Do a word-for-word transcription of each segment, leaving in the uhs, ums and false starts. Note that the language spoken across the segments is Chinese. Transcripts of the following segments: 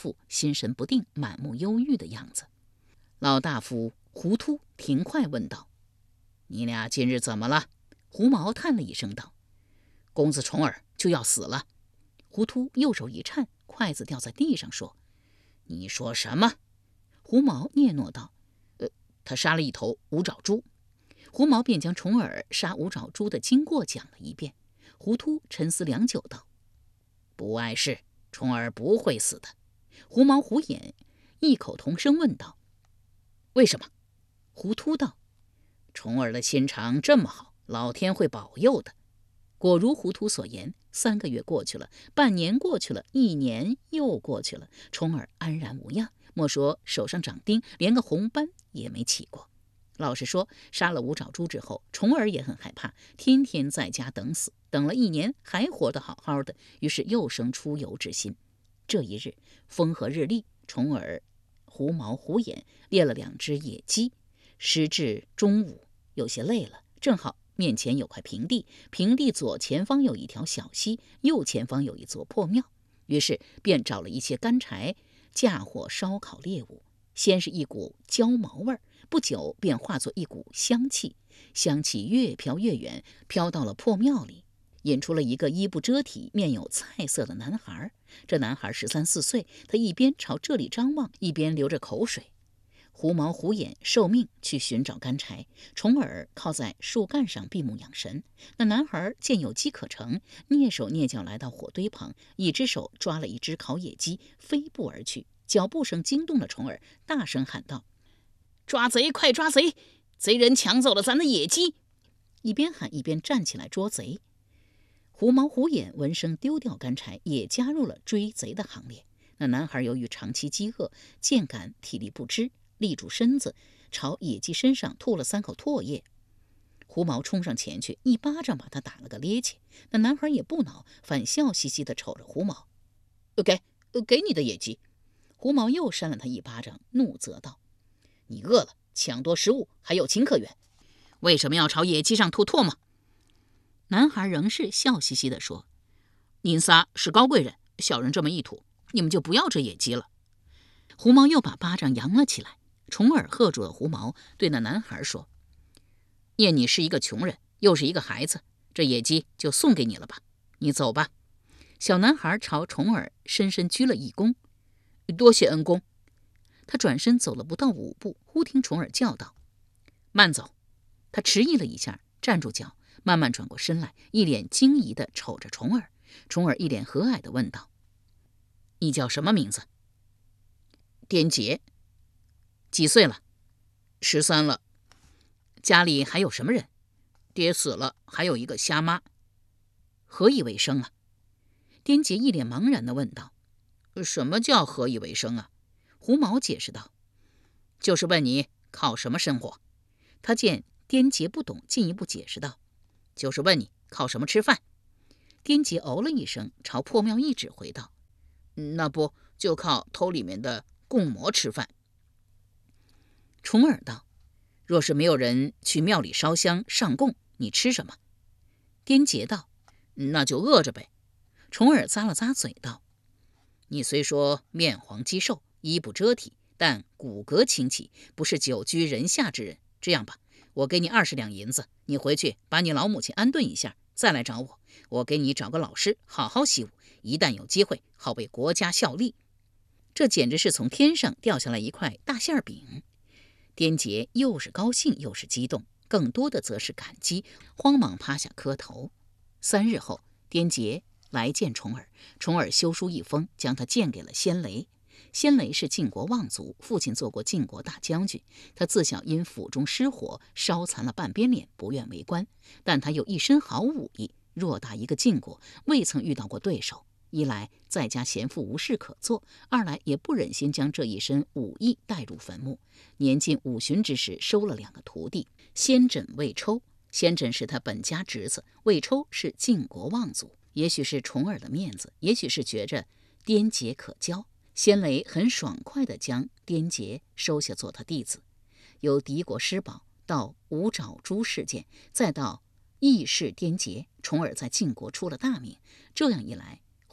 副心神不定、满目忧郁的样子。老大夫胡秃挺快问道：“你俩今日怎么了？”胡毛叹了一声道：“公子重耳就要死了。”胡秃右手一颤，筷子掉在地上，说：“你说什么？”胡毛嗫嚅道：“呃，他杀了一头五爪猪。”胡毛便将重耳杀五爪猪的经过讲了一遍。胡秃沉思良久道：“不碍事，重耳不会死的。”胡毛胡眼异口同声问道：“为什么？”胡秃道：“重耳的心肠这么好，老天会保佑的。”果如胡秃所言，三个月过去了，半年过去了，一年又过去了，重耳安然无恙，莫说手上长钉，连个红斑也没起过。老实说，杀了五爪猪之后，重耳也很害怕，天天在家等死，等了一年还活得好好的，于是又生出游之心。这一日风和日丽，重耳胡毛胡眼猎了两只野鸡，时至中午，有些累了，正好面前有块平地，平地左前方有一条小溪，右前方有一座破庙，于是便找了一些干柴，架火烧烤猎物。先是一股焦毛味儿，不久便化作一股香气，香气越飘越远，飘到了破庙里，引出了一个衣不遮体、面有菜色的男孩。这男孩十三四岁，他一边朝这里张望，一边流着口水。胡毛胡眼受命去寻找干柴，重耳靠在树干上闭目养神。那男孩见有机可乘，蹑手蹑脚来到火堆旁，一只手抓了一只烤野鸡，飞步而去。脚步声惊动了重耳，大声喊道：“抓贼！快抓贼！贼人抢走了咱的野鸡！”一边喊一边站起来捉贼。胡毛胡眼闻声丢掉干柴，也加入了追贼的行列。那男孩由于长期饥饿，渐感体力不支，立住身子，朝野鸡身上吐了三口唾液。胡毛冲上前去，一巴掌把他打了个趔趄。那男孩也不恼，反笑嘻嘻地瞅着胡毛：“给，给你的野鸡。”胡毛又扇了他一巴掌，怒责道：“你饿了，抢夺食物，还有情可原，为什么要朝野鸡上吐唾沫？”男孩仍是笑嘻嘻地说：“您仨是高贵人，小人这么一吐，你们就不要这野鸡了。”胡毛又把巴掌扬了起来。重耳喝住了胡毛，对那男孩说：“念你是一个穷人，又是一个孩子，这野鸡就送给你了吧，你走吧。”小男孩朝重耳深深鞠了一躬：“多谢恩公。”他转身走了不到五步，忽听重耳叫道：“慢走！”他迟疑了一下，站住脚，慢慢转过身来，一脸惊疑地瞅着重耳。重耳一脸和蔼地问道：“你叫什么名字？”“颠杰。”“几岁了？”“十三了。”“家里还有什么人？”“爹死了，还有一个瞎妈。”“何以为生啊？”颠杰一脸茫然地问道。“什么叫何以为生啊？”胡毛解释道：“就是问你靠什么生活。”他见颠杰不懂，进一步解释道：“就是问你靠什么吃饭。”颠杰哦了一声，朝破庙一指，回道：“那不就靠偷里面的贡馍吃饭。”重耳道：“若是没有人去庙里烧香上供，你吃什么？”颠杰道：“那就饿着呗。”重耳咂了咂嘴道：“你虽说面黄肌瘦，衣不遮体，但骨骼清奇，不是久居人下之人。这样吧，我给你二十两银子，你回去把你老母亲安顿一下，再来找我。我给你找个老师，好好习武，一旦有机会，好为国家效力。”这简直是从天上掉下来一块大馅饼。颠杰又是高兴又是激动，更多的则是感激，慌忙趴下磕头。三日后，颠杰来见重耳，重耳修书一封，将他荐给了先雷。先雷是晋国望族，父亲做过晋国大将军。他自小因府中失火，烧残了半边脸，不愿为官。但他有一身好武艺，偌大一个晋国，未曾遇到过对手。一来在家闲赋无事可做，二来也不忍心将这一身武艺带入坟墓。年近五旬之时，收了两个徒弟，先轸、魏抽。先轸是他本家侄子，魏抽是晋国望族。也许是重耳的面子，也许是觉着颠杰可教，先雷很爽快地将颠杰收下做他弟子。由敌国失宝到五爪猪事件，再到义士颠杰，重耳在晋国出了大名。这样一来，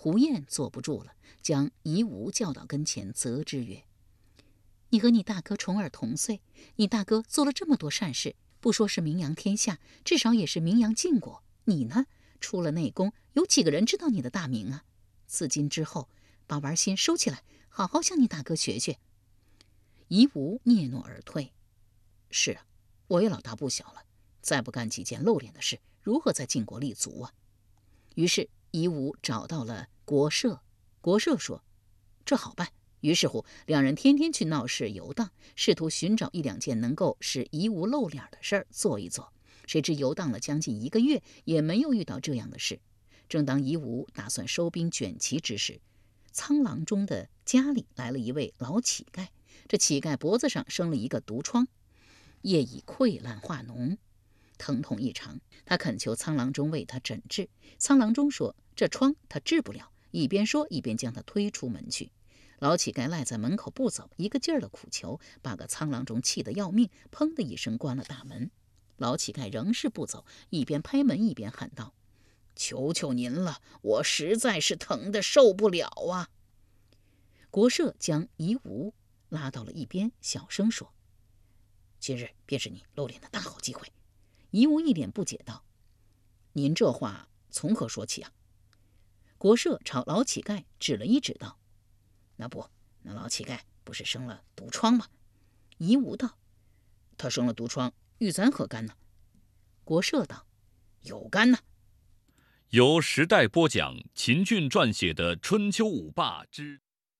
胡燕坐不住了，将夷吾叫到跟前，责之曰：你和你大哥重耳同岁，你大哥做了这么多善事，不说是名扬天下，至少也是名扬晋国。你呢，出了内宫，有几个人知道你的大名啊？自今之后，把玩心收起来，好好向你大哥学学。夷吾嗫嚅而退。是啊，我也老大不小了，再不干几件露脸的事，如何在晋国立足啊？于是夷吾找到了国社，国社说这好办。于是乎，两人天天去闹市游荡，试图寻找一两件能够使夷吾露脸的事儿做一做。谁知游荡了将近一个月，也没有遇到这样的事。正当夷吾打算收兵卷齐之时，苍狼中的家里来了一位老乞丐。这乞丐脖子上生了一个毒疮，叶已溃烂化脓，疼痛异常。他恳求苍郎中为他诊治。苍郎中说这疮他治不了，一边说一边将他推出门去。老乞丐赖在门口不走，一个劲儿的苦求，把个苍郎中气得要命，砰的一声关了大门。老乞丐仍是不走，一边拍门一边喊道：求求您了，我实在是疼得受不了啊！国社将夷吾拉到了一边，小声说：今日便是你露脸的大好机会。夷吾一脸不解道：您这话从何说起啊？国社朝老乞丐指了一指道：那不，那老乞丐不是生了毒疮吗？夷吾道：他生了毒疮，与咱何干呢？国社道：有干呢。 由时代播讲秦俊撰写的《春秋五霸之》。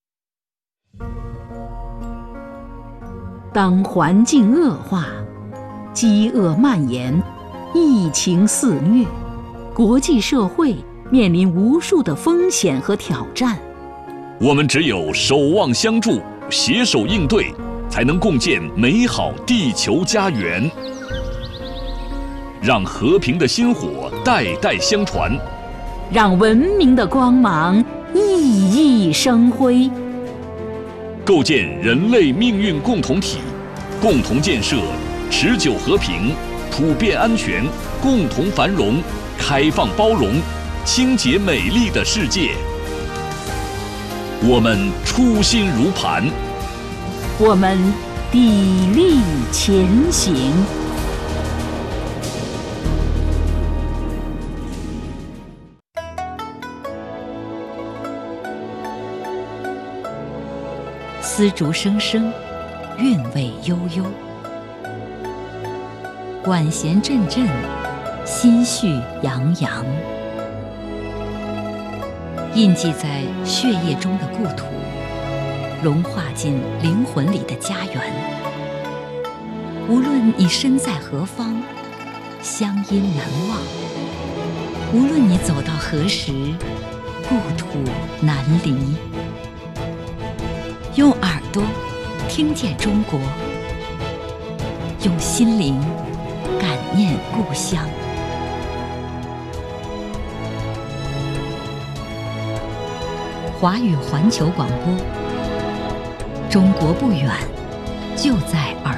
当环境恶化，饥饿蔓延，疫情肆虐，国际社会面临无数的风险和挑战。 我们只有守望相助，携手应对，才能共建美好地球家园。让和平的薪火代代相传， 让文明的光芒熠熠生辉， 构建人类命运共同体，共同建设持久和平、普遍安全、共同繁荣、开放包容、清洁美丽的世界。我们初心如磐， 我们砥砺前行。丝竹声声，韵味悠悠，管弦阵阵，心绪洋洋。印记在血液中的故土，融化进灵魂里的家园。无论你身在何方，乡音难忘；无论你走到何时，故土难离。用耳朵听见中国，用心灵感念故乡。华语环球广播，中国不远，就在耳